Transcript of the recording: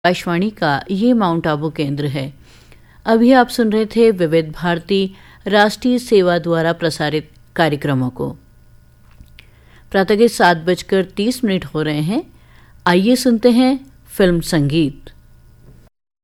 आकाशवाणी का ये माउंट आबू केंद्र है। अभी आप सुन रहे थे विविध भारती राष्ट्रीय सेवा द्वारा प्रसारित कार्यक्रमों को। प्रातः के 7:30 हो रहे हैं। आइए सुनते हैं फिल्म संगीत।